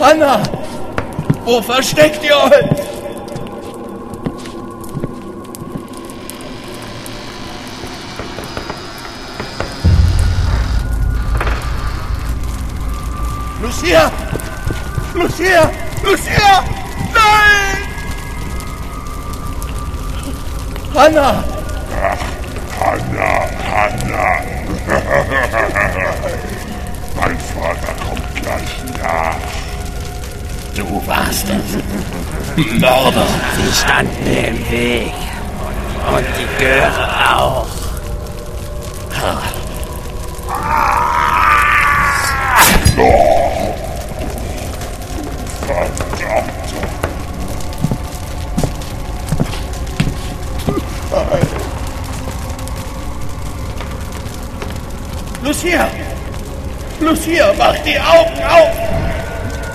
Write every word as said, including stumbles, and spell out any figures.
Hanna! Wo versteckt ihr euch? Lucia! Lucia! Lucia! Nein! Hanna! Hanna, Hanna! Mein Vater kommt gleich nach. Du warst es. Mörder. Sie standen mir im Weg. Und die Göre auch. Oh, verdammt. Lucia! Lucia, mach die Augen